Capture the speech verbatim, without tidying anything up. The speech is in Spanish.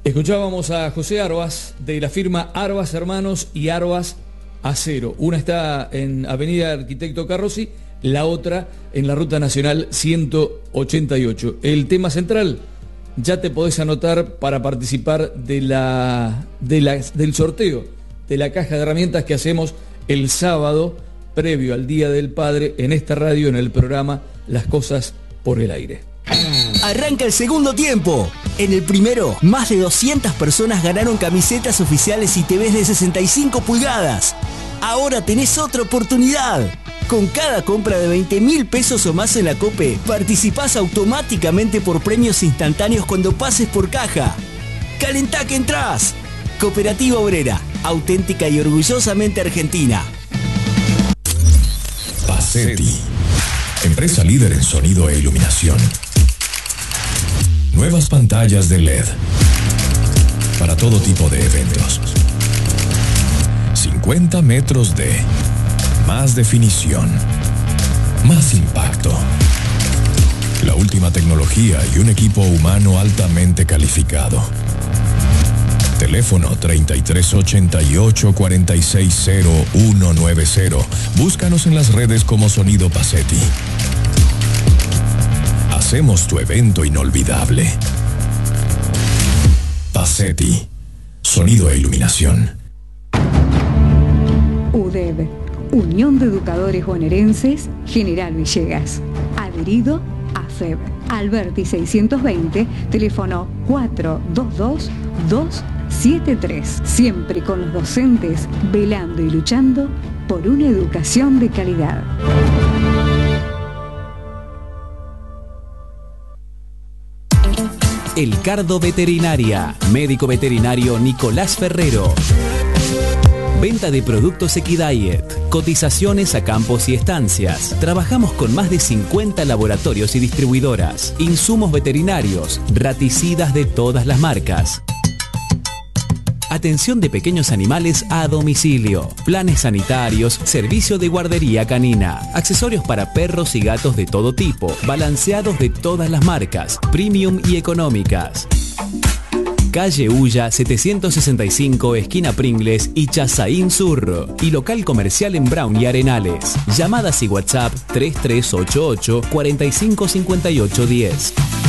Escuchábamos a José Arbas de la firma Arbas Hermanos y Arbas Acero. Una está en Avenida Arquitecto Carrossi, la otra en la Ruta Nacional ciento ochenta y ocho. El tema central, ya te podés anotar para participar de la, de la, del sorteo de la caja de herramientas que hacemos el sábado previo al Día del Padre en esta radio, en el programa Las Cosas por el Aire. Arranca el segundo tiempo. En el primero, más de doscientas personas ganaron camisetas oficiales y T Vs de sesenta y cinco pulgadas. Ahora tenés otra oportunidad. Con cada compra de veinte mil pesos o más en la COPE, participás automáticamente por premios instantáneos cuando pases por caja. ¡Calentá que entrás! Cooperativa Obrera, auténtica y orgullosamente argentina. Pacetti, empresa líder en sonido e iluminación. Nuevas pantallas de L E D para todo tipo de eventos. cincuenta metros de más definición, más impacto. La última tecnología y un equipo humano altamente calificado. Teléfono treinta y tres ochenta y ocho cuarenta y seis cero uno nueve cero. Búscanos en las redes como Sonido Pacetti. Hacemos tu evento inolvidable. Pacetti, sonido e iluminación. U D E B, Unión de Educadores Bonaerenses, General Villegas. Adherido a F E B. Alberti seiscientos veinte, teléfono cuatro dos dos dos siete tres. Siempre con los docentes, velando y luchando por una educación de calidad. El Cardo Veterinaria, médico veterinario Nicolás Ferrero. Venta de productos Equidiet, cotizaciones a campos y estancias. Trabajamos con más de cincuenta laboratorios y distribuidoras, insumos veterinarios, raticidas de todas las marcas. Atención de pequeños animales a domicilio, planes sanitarios, servicio de guardería canina, accesorios para perros y gatos de todo tipo, balanceados de todas las marcas, premium y económicas. Calle Ulla setecientos sesenta y cinco, esquina Pringles y Chazaín Sur. Y local comercial en Brown y Arenales. Llamadas y WhatsApp tres tres ocho ocho cuarenta y cinco cincuenta y ocho diez.